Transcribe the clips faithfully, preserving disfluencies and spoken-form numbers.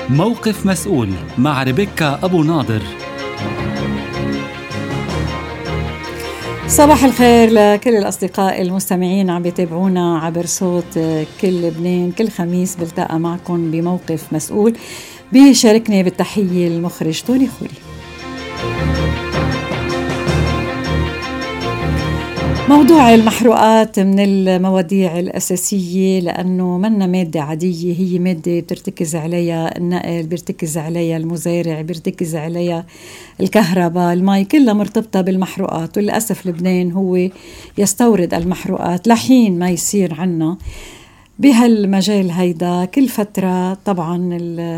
موقف مسؤول مع ريبيكا أبو ناظر. صباح الخير لكل الأصدقاء المستمعين عم بيتابعونا عبر صوت كل لبنان. كل خميس بلتقى معكم بموقف مسؤول. بيشاركني بالتحية المخرج توني خولي. موضوع المحروقات من المواضيع الأساسية، لأنه منا مادة عادية، هي مادة بترتكز عليها النقل، بيرتكز عليها المزارع، بيرتكز عليها الكهرباء، المي، كلها مرتبطة بالمحروقات. وللأسف لبنان هو يستورد المحروقات لحين ما يصير عنا بهالمجال هيدا كل فترة. طبعا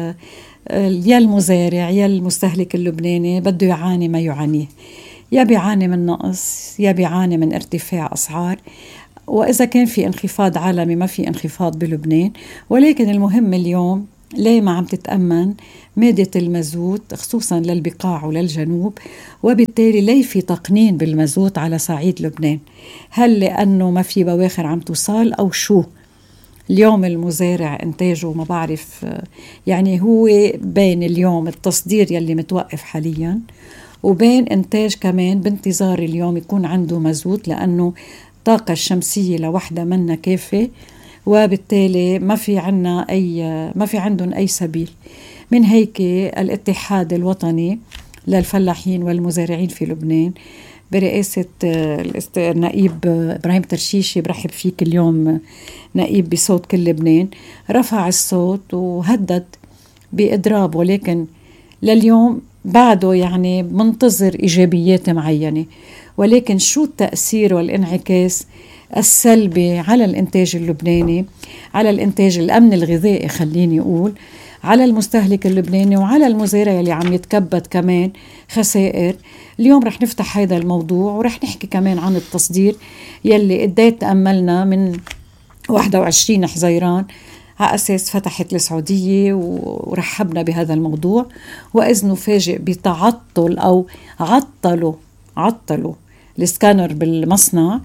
يا المزارع يا المستهلك اللبناني بده يعاني ما يعانيه، يا بيعاني من نقص يا بيعاني من ارتفاع أسعار، وإذا كان في انخفاض عالمي ما في انخفاض بلبنان. ولكن المهم اليوم ليه ما عم تتأمن مادة المازوت خصوصا للبقاع وللجنوب، وبالتالي ليه في تقنين بالمازوت على صعيد لبنان؟ هل لأنه ما في بواخر عم توصل أو شو؟ اليوم المزارع انتاجه ما بعرف، يعني هو بين اليوم التصدير يلي متوقف حاليا وبين إنتاج كمان بانتظار اليوم يكون عنده مازوت، لأنه الطاقة الشمسية لوحدها منا كافية، وبالتالي ما في عنا أي ما في عندهم أي سبيل. من هيك الاتحاد الوطني للفلاحين والمزارعين في لبنان برئاسة النائب إبراهيم ترشيشي، برحب فيك اليوم نائب بصوت كل لبنان، رفع الصوت وهدد بإضراب، ولكن لليوم بعده يعني منتظر إيجابيات معينة. ولكن شو التأثير والانعكاس السلبي على الإنتاج اللبناني، على الإنتاج الأمن الغذائي، خليني أقول، على المستهلك اللبناني وعلى المزارع اللي عم يتكبد كمان خسائر؟ اليوم رح نفتح هذا الموضوع ورح نحكي كمان عن التصدير يلي قديت تأملنا من واحد وعشرين حزيران على أساس فتحت السعودية ورحبنا بهذا الموضوع، وإذ نفاجئ بتعطل أو عطلوا عطلوا الاسكانر بالمصنع.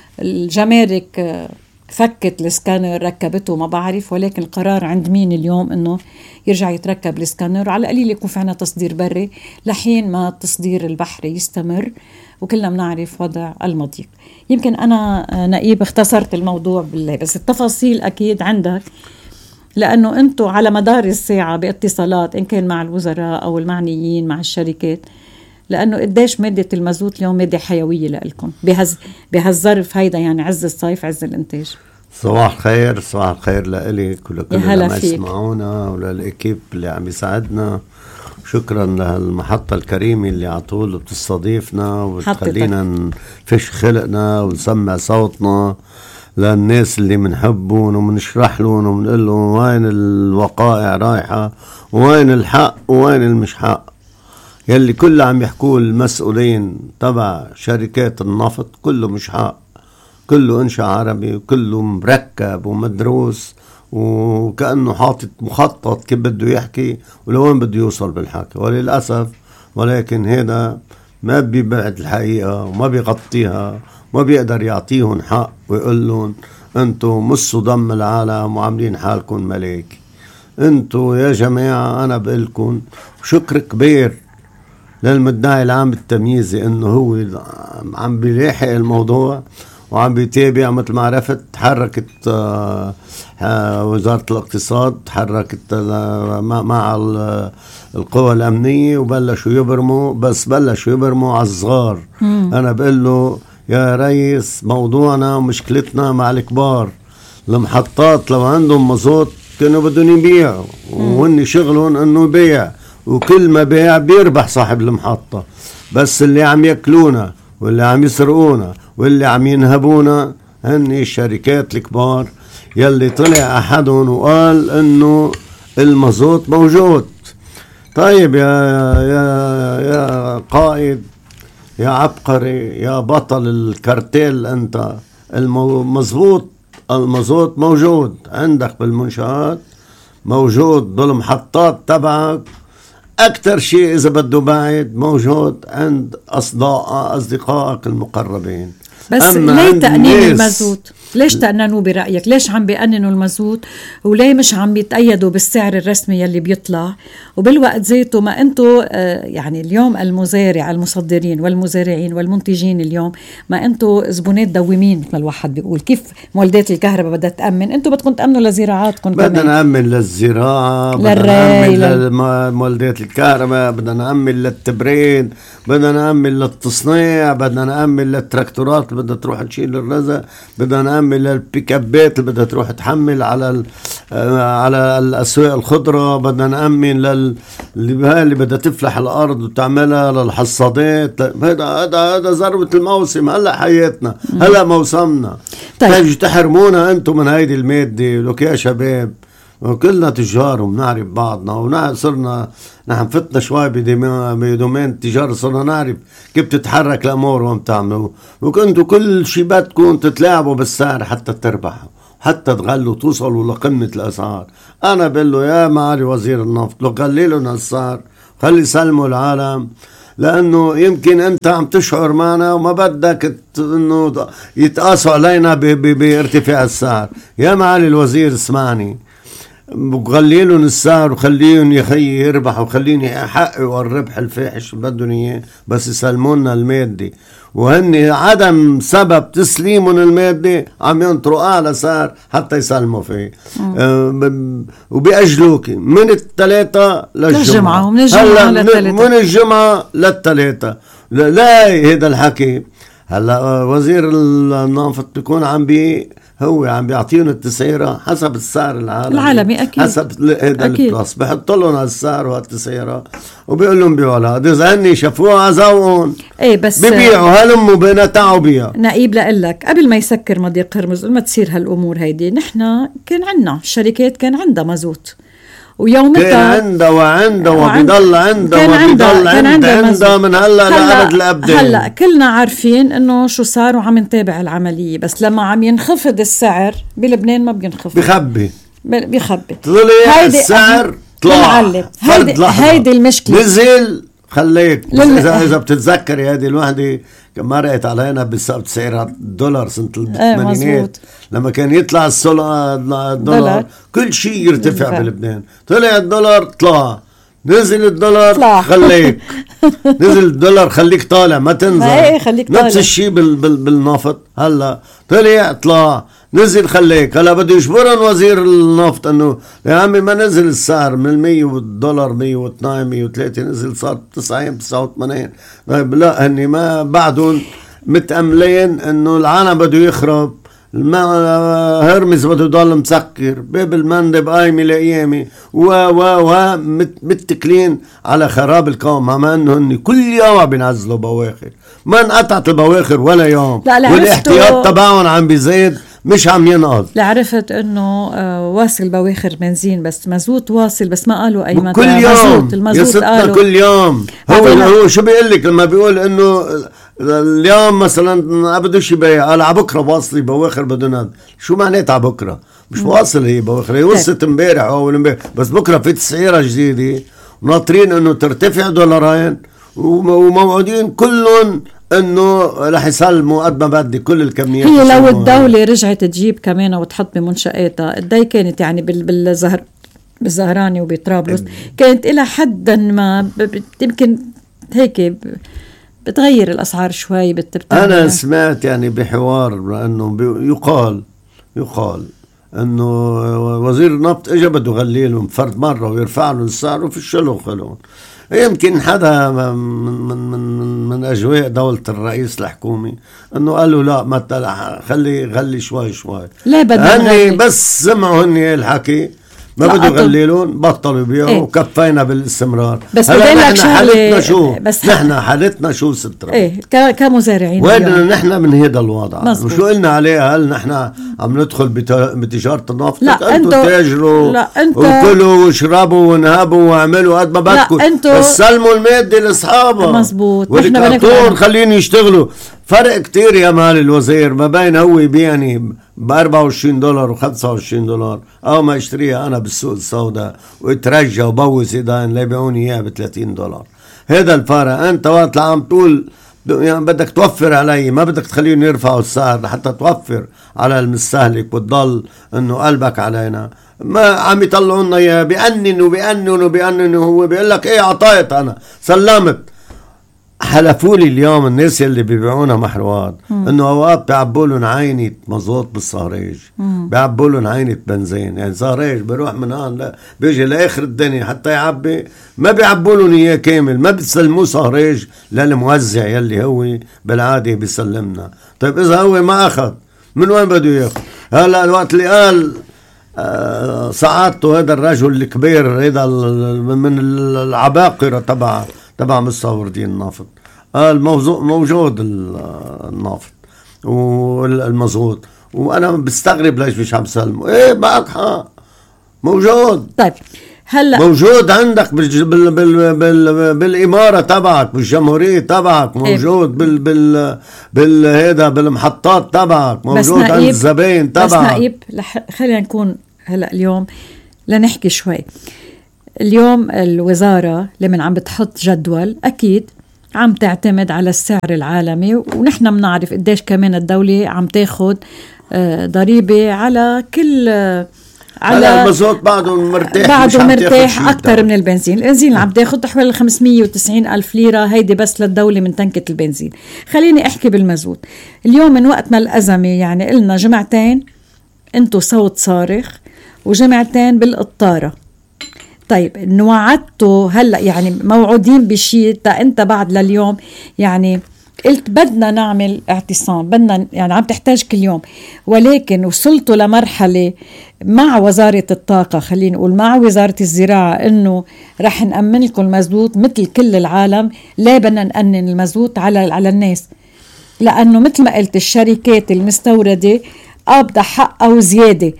الجمارك فكت الاسكانر، ركبته ما بعرف، ولكن القرار عند مين اليوم انه يرجع يتركب الاسكانر، على القليل يكون في عنا تصدير بري لحين ما التصدير البحري يستمر، وكلنا بنعرف وضع المضيق. يمكن انا نائب اختصرت الموضوع بالله، بس التفاصيل اكيد عندك، لانه انتم على مدار الساعه باتصالات ان كان مع الوزراء او المعنيين مع الشركات، لأنه قديش مادة المازوت اليوم مادة حيوية لإلكم بهز بهالظرف هيدا، يعني عز الصيف عز الانتاج. صباح الخير، صباح الخير لإلك ولكل اللي عم يسمعونا وللإكيب اللي عم يساعدنا. شكرا لهالمحطة الكريمة اللي عطول بتستضيفنا وبتخلينا نفش خلقنا ونسمع صوتنا للناس اللي منحبون ومنشرح لهم ومنقول لهم وين الوقائع رايحة وين الحق وين المش حق. يلي كله عم يحكوا المسؤولين تبع شركات النفط كله مش حق، كله انشاء عربي وكله مركب ومدروس وكأنه حاطط مخطط كيف بده يحكي ولوين بده يوصل بالحكي. وللأسف ولكن هذا ما بيبعد الحقيقة وما بيغطيها، ما بيقدر يعطيهم حق ويقول لهم انتوا مصوا دم العالم وعاملين حالكم ملاك. انتوا يا جماعة انا بقلكم شكر كبير للمدعي العام التمييزي انه هو عم بيلاحق الموضوع وعم بيتابع. مثل ما عرفت تحركت آآ آآ وزارة الاقتصاد، تحركت مع القوى الأمنية وبلشوا يبرموا، بس بلشوا يبرموا على الصغار. أنا بقول له يا ريس موضوعنا ومشكلتنا مع الكبار. المحطات لو عندهم مازوت كانوا بدهم يبيعوا، وهن شغلهم انه يبيع، وكل ما بيع بيربح صاحب المحطة. بس اللي عم يأكلونا واللي عم يسرقونا واللي عم ينهبونا هن الشركات الكبار يلي طلع أحدهم وقال إنه المازوت موجود. طيب يا يا يا قائد يا عبقري يا بطل الكارتيل، أنت المزبوط المازوت موجود عندك بالمنشآت، موجود بالمحطات تبعك، أكتر شيء إذا بده بعد موجود عند أصدقاء أصدقائك المقربين. بس ليه تقنين المازوت؟ ليش تقننوا برأيك؟ ليش عم بيقننوا المازوت وليه مش عم بيتأيدوا بالسعر الرسمي يلي بيطلع؟ وبالوقت زيتو ما انتو آه يعني اليوم المزارع المصدرين والمزارعين والمنتجين اليوم ما انتو زبونات دومين مثل الواحد بيقول. كيف مولدات الكهرباء بدها تأمن؟ انتو بدكم تأمنوا لزراعاتكم كمان. بدنا نأمن للزراعة، بدنا نأمن لمولدات الكهرباء، بدنا نأمن للتبريد، بدنا نأمن للتصنيع، بدنا نأمن للتراكتورات اللي بدها تروح تشيل الرزق، بدنا نأمن للبيكابات اللي بدها تروح تحمل على على الأسواق الخضرة، بدنا نأمن لل اللي بدها تفلح الأرض وتعملها للحصادات. هذا هذا هذا ذروة الموسم. هلا حياتنا، هلا موسمنا. طيب تحرمونا أنتم من هيدي المادة؟ لك يا شباب كلنا تجار وبنعرف بعضنا، ونحن صرنا نحن فتنا شوي بدومين التجارة، صرنا نعرف كيف تتحرك الأمور وهم تعملوا، وكنتوا كل شي بدكم تتلاعبوا بالسعر حتى تربحوا، حتى تغلوا توصلوا لقمة الأسعار. أنا بقول له يا معالي وزير النفط، لو غلي لنا السعر خلي يسلموا العالم، لأنه يمكن أنت عم تشعر معنا وما بدك إنه يتقاسوا علينا بارتفاع السعر. يا معالي الوزير اسمعني، وغلي لهم السعر وخليهم يخي يربحوا وخليهم يحققوا الربح الفاحش اللي بدهم اياه، بس يسلمونا المادة. وهن عدم سبب تسليمهم المادة عم ينطروا أعلى سعر حتى يسلموا فيه. آه وبيأجلوك من الثلاثة للجمعة، من الجمعة للثلاثة، من الجمعة للثلاثة. لا, لا هذا الحكي. هلا وزير النفط بيكون عم بي هو عم بيعطيهم التسعيرة حسب السعر العالمي العالمي أكيد، حسب هذا البلاس، بحط لهم هالسعر وهالتسعيرة وبيقول لهم بيعوا. إذا هني شافوها عزوهم ايه بس ببيعوا هلموا بينا تعوا بيها. نقيب لقلك قبل ما يسكر مضيق هرمز ما تصير هالأمور هيدي، نحن كان عنا الشركات كان عندها مازوت ويومتها كان عندها وعندها وبيضل عندها وبيضل عندها من هلا لأبد الأبد. هلا كلنا عارفين انه شو صار وعم نتابع العملية، بس لما عم ينخفض السعر بلبنان ما بينخفض، بخبي بيخبي. طلع السعر طلع هيدي هيدي المشكلة. نزل خليك إذا إذا بتتذكري هذه الوحدة مرقت علينا بسبب سعر الدولار سنة الثمانينات لما كان يطلع الدولار كل شيء يرتفع بلبنان. طلع الدولار طلع، نزل الدولار طلع. خليك نزل الدولار خليك طالع ما تنزل. نفس الشيء بال بال بالنفط. هلا طلع طلع نزل خليك. هلا بده يجبرن وزير النفط انه يا عمي ما نزل السعر من المية والدولار مية واثنين مية وثلاثة نزل صار تسعين تسعة وثمانين. طيب لا هني ما بعدهم متأملين انه العالم بده يخرب، هرمز بده يضل مسكر، باب المندب قايمة لأيامي و و و متكلين على خراب القوم، مع انه هن كل يوم بينزلوا بواخر، ما انقطعت البواخر ولا يوم، والاحتياط تبعهم عم بيزيد مش عم ينقض. لعرفت انه آه واصل بواخر بنزين بس مازوت واصل، بس ما قالوا اي مدى. كل يوم يا ستنا كل يوم. هو هو شو بيقول لك لما بيقول انه اليوم مثلا ما بدوش يبيع، قال على بكره واصلي بواخر بدنا. شو معناتها على بكره؟ مش واصل هي بواخر، هي وصلت امبارح او اول امبارح، بس بكره في تسعيره جديده وناطرين انه ترتفع دولارين وموعودين كلهم انه رح يسلموا قد ما بدي كل الكميات. هي لو الدولة رجعت تجيب كمان وتحط بمنشآتها قدي كانت يعني بالزهر بالزهراني وبطرابلس كانت إلى حدا ما يمكن هيك بتغير الأسعار شوي بالتبتانية. أنا سمعت يعني بحوار أنه يقال يقال أنه وزير النفط إجا بده يغلي لهم فرد مرة ويرفع لهم السعر وفي الشلو خلون. يمكن حدا من من من من أجواء دولة الرئيس الحكومي أنه قالوا لا ما خلي غلي شوي شوي. لا هني بس سمعوا هني الحكي ما بده يغللون بطلوا يبيعوا إيه؟ وكفينا بالاستمرار. بس هلا نحن حالتنا شو؟ بس نحن حالتنا شو سترة؟ ايه كمزارعين وين نحن من هذا الوضع؟ وشو قلنا عليه؟ هل نحن عم ندخل بتجارة النفط؟ لا انتوا تاجروا وكلوا واشربوا ونهبوا واعملوا قد ما بدكم، بس سلموا المادة لاصحابها. مزبوط. والكرتون خليني يشتغلوا. فرق كتير يا مال الوزير ما بين هو يبيعني بأربعة وعشرين دولار وخمسة وعشرين دولار أو ما اشتريها أنا بالسوق السوداء واترجى وبوس إيدين ليبيعوني إياها بثلاثين دولار. هذا الفرق. أنت وقت عم تقول يعني بدك توفر علي، ما بدك تخليهم يرفعوا السعر لحتى توفر على المستهلك وتضل انه قلبك علينا. ما عم يطلعوا لنا اياه بأنن وبأنن وبأنن، هو بيقول لك ايه عطيت انا سلمت. حلفوا لي اليوم الناس اللي بيبيعونا محروقات انه اوقات بيعبوا لهم عينه مزوط بالصهريج، بيعبوا لهم عينه بنزين، يعني صهريج بيروح من هون لا بيجي لاخر الدنيا حتى يعبي، ما بيعبوا لهم اياه كامل، ما بيسلموه صهريج للموزع يلي هو بالعاده بيسلمنا. طيب اذا هو ما اخذ من وين بده ياخذ؟ هلا الوقت اللي قال آه سعادته هذا الرجل الكبير هذا من العباقره تبع تبع مستوردين النفط، قال موجود النفط والمزود، وانا بستغرب ليش مش عم سلمه. ايه معك حق موجود. طيب هلا موجود عندك بال بال بال بال بالاماره تبعك، بالجمهوريه تبعك موجود، بال بال بال هيدا بالمحطات تبعك موجود، عند الزبائن تبعك. بس نائب خلينا نكون هلا اليوم لنحكي شوي. اليوم الوزارة لمن عم بتحط جدول أكيد عم تعتمد على السعر العالمي، ونحن بنعرف قديش كمان الدولة عم تاخد ضريبة على كل على المازوت بعده مرتاح، بعده مرتاح أكتر من البنزين. البنزين اللي عم تاخد حوالي خمسمية وتسعين ألف ليرة، هيدي بس للدولة من تنكة البنزين. خليني أحكي بالمازوت. اليوم من وقت ما الأزمة يعني قلنا جمعتين انتو صوت صارخ وجمعتين بالقطارة. طيب انه وعدتوا هلا يعني موعودين بشيء، تا انت بعد لليوم يعني قلت بدنا نعمل اعتصام، بدنا يعني عم تحتاج كل يوم، ولكن وصلتوا لمرحله مع وزاره الطاقه، خلينا نقول مع وزاره الزراعه، انه رح نأمن لكم المازوت مثل كل العالم. لا بدنا نأمن المازوت على على الناس، لانه مثل ما قلت الشركات المستورده قابضه حقها وزياده.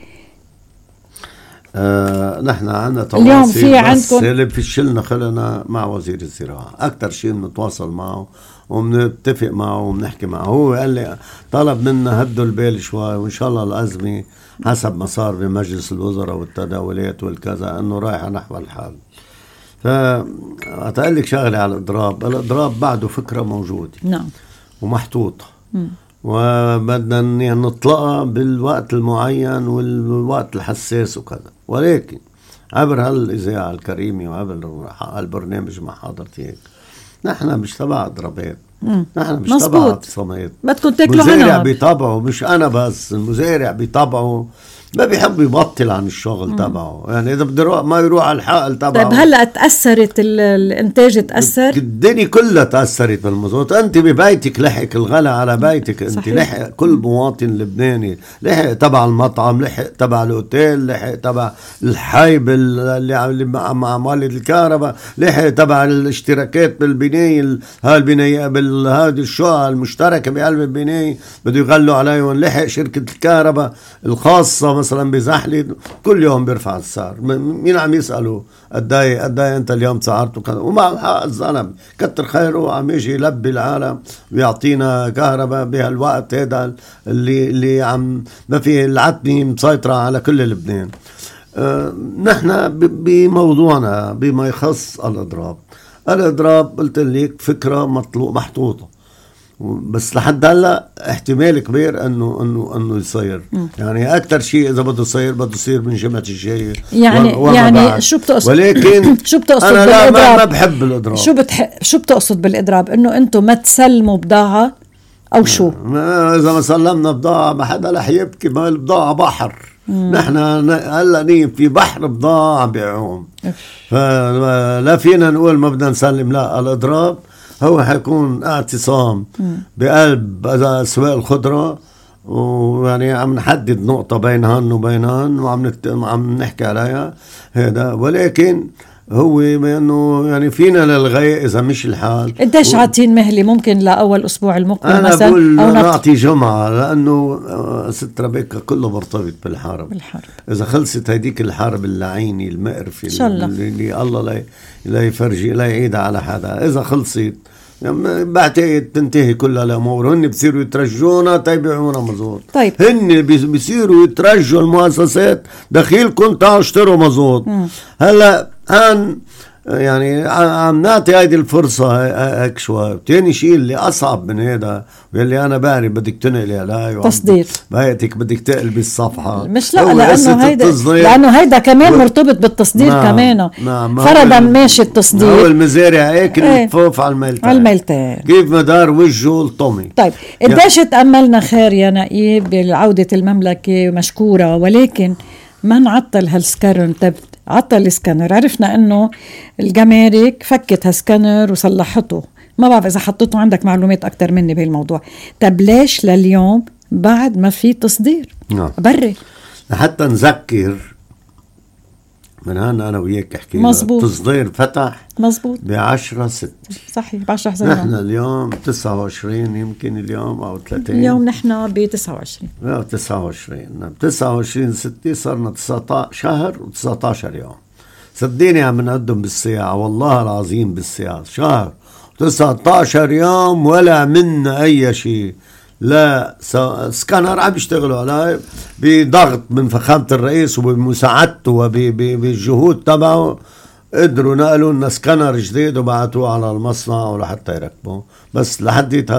آه نحن عنا اليوم في عندكم اللي في شلنا خلنا مع وزير الزراعة أكتر شيء بنتواصل معه وبنتفق معه وبنحكي معه. هو قال لي طلب منا هدوا البال شوي، وإن شاء الله الأزمة حسب ما صار بمجلس الوزراء والتداولات والكذا أنه رايحة نحو الحل. فأتقول لك شغلة على الإضراب. الإضراب بعده فكرة موجودة نعم ومحطوطة، وبدنا نطلقها بالوقت المعين والوقت الحساس وكذا، ولكن عبر هالإذاعة الكريمة وعبر هالبرنامج مع حضرتك نحن مش تبع ضربات، نحن مش تبع اعتصامات. بدكم تاكلوا عنها. المزارع بيطبعوا، مش أنا بس، المزارع بيطبعوا ما بيحب يبطل عن الشغل تبعه، يعني إذا بده يروح ما يروح على الحقل تبعه. طيب هلأ تأثرت الإنتاج، تأثر الدنيا كلها تأثرت بالمزود. أنت ببيتك لحق الغلا على بيتك، أنت صحيح. لحق كل مواطن لبناني، لحق تبع المطعم، لحق تبع الأوتيل، لحق تبع الحيب اللي مع موالد الكهرباء، لحق تبع الاشتراكات بالبناية، هالبناية بالهذه الشقق المشتركة بقلب البناية بده يغلوا عليهم، لحق شركة الكهرباء الخاصة مثلا بزحلي كل يوم بيرفع السعر. مين عم يسألوا قداي قداي انت اليوم سعرته كذا، ومع حق الزلمه كتر خيره عم يجي يلبي العالم ويعطينا كهرباء بهالوقت هذا اللي اللي عم ما في العتمه مسيطره على كل لبنان. أه نحن بموضوعنا بما يخص الاضراب. الاضراب قلت لك فكره مطلوب محطوطه، بس لحد هلا احتمال كبير انه انه انه يصير. يعني اكثر شيء اذا بده يصير بده يصير من جمعه الجايه يعني يعني بعد. شو بتقصد؟ ولكن شو بتقصد انا لا بالإضراب؟ ما بحب الاضراب. شو بتح... شو بتقصد بالاضراب؟ انه انتم ما تسلموا بضاعه او شو؟ ما اذا ما سلمنا بضاعه ما حدا رح يبكي، ما البضاعه بحر. نحن هلا نيم في بحر بضاعه عم بيعوم، فلا فينا نقول ما بدنا نسلم. لا، الاضراب هو حيكون اعتصام بقلب اسواق الخضره، ويعني عم نحدد نقطه بين هن وبين هن وعم نت... عم نحكي عليها هذا. ولكن هو بانه يعني فينا للغايه اذا مش الحال. قديش عاطين مهله ممكن لاول اسبوع المقبل أنا مثلا؟ انا بقول نعطي جمعه، لانه ست ربيكا كله مرتبط بالحرب. بالحرب اذا خلصت هيديك الحرب اللعينه المقرفه ان شاء الله اللي, اللي الله لا لا يفرجي لا يعيدها على حدا، اذا خلصت يعني بعتقد تنتهي كل الامور. هن بصيروا يترجونا تيبيعونا مزود. طيب هن بيصيروا يترجوا المؤسسات دخيلكم تعالوا اشتروا مزود. هلا هن يعني عم نعطي هيدي الفرصة هيك شوي. تاني شيء اللي أصعب من هذا واللي أنا بعرف بدك تنقلي علي تصدير، بيتك بدك تقلبي الصفحة، مش لا لأنه هيدا لأنه هيدا كمان و... مرتبط بالتصدير. نعم كمان. نعم فرضا ماشي التصدير، هو المزارع هيك الفوف على الميلتين على الميلتين كيف مدار وجهه الطمي. طيب قديش يعني تأملنا خير يا نقيب بعودة المملكة مشكورة، ولكن ما نعطل هالسكانر. طيب عطل السكانر، عرفنا انه الجمارك فكت هالسكانر وصلحته، ما بعرف اذا حطيته عندك معلومات اكتر مني بهالموضوع. طب ليش لليوم بعد ما في تصدير؟ نعم بري لحتى نذكر من هان انا وياك احكي مزبوط. تصدير فتح مزبوط بعشرة ستة صحيح، بعشرة حزيران. نحن اليوم تسعة وعشرين يمكن اليوم او ثلاثين، اليوم نحن بتسعة وعشرين لا تسعة وعشرين تسعة وعشرين ستة صرنا تسعة عشر شهر وتسعة عشر يوم. صدقني عم نقدم بالساعة والله العظيم بالساعة شهر تسعة عشر يوم ولا منا اي شيء. لا سكانر عم يشتغلوا عليه بضغط من فخامة الرئيس وبمساعدته وبالجهود تبعه، قدروا نقلوا لنا سكانر جديد وبعتوه على المصنع ولحتى يركبوه. بس لحديت